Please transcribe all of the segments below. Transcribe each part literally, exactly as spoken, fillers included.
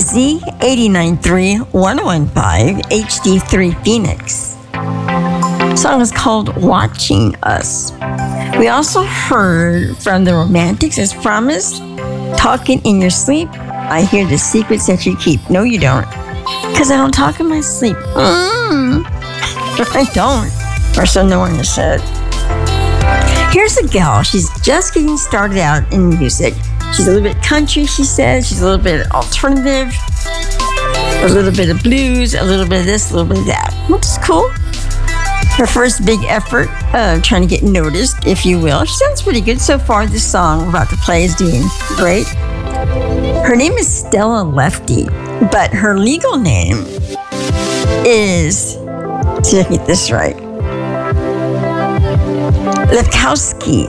Z eight nine three, one one five H D three Phoenix. The song is called Watching Us. We also heard from the Romantics, as promised, Talking in Your Sleep. I hear the secrets that you keep. No, you don't. Because I don't talk in my sleep. Mm. I don't. Or so no one has said. Here's a gal. She's just getting started out in music. She's a little bit country, she says. She's a little bit alternative. A little bit of blues. A little bit of this, a little bit of that. Which is cool. Her first big effort of trying to get noticed, if you will. She sounds pretty good so far. This song we're about to play is doing great. Her name is Stella Lefty, but her legal name is, let's see if I get this right, Lefkowski.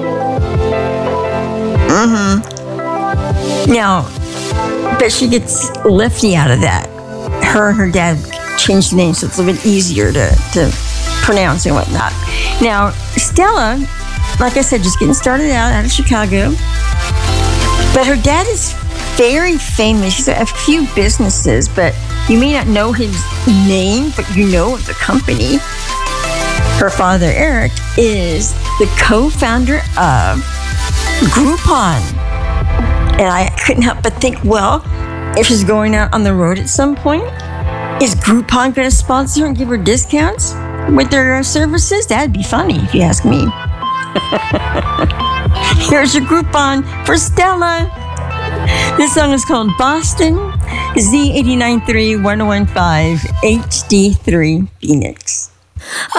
Mm-hmm. Now, but she gets Lefty out of that. Her and her dad changed the name so it's a little bit easier to, to pronounce and whatnot. Now, Stella, like I said, just getting started out out of Chicago. But her dad is very famous. He's a few businesses, but you may not know his name, but you know of the company. Her father, Eric, is the co-founder of Groupon. And I couldn't help but think, well, if she's going out on the road at some point, is Groupon going to sponsor her and give her discounts with their services? That'd be funny, if you ask me. Here's your Groupon for Stella. This song is called Boston, Z eight nine three, one one five H D three Phoenix.